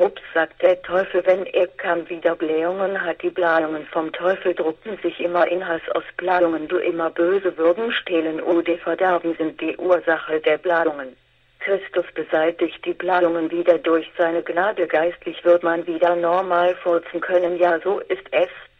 Ups, sagt der Teufel, wenn er kam, wieder Blähungen hat. Die Blähungen vom Teufel drucken sich immer in Hass aus. Blähungen, du immer böse, würgen, stehlen oder verderben sind die Ursache der Blähungen. Christus beseitigt die Blähungen wieder durch seine Gnade. Geistlich wird man wieder normal furzen können. Ja, so ist es.